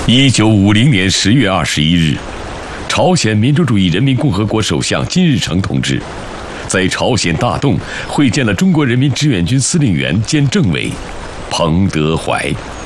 1950年10月21日，朝鲜民主主义人民共和国首相金日成同志在朝鲜大洞会见了中国人民志愿军司令员兼政委彭德怀。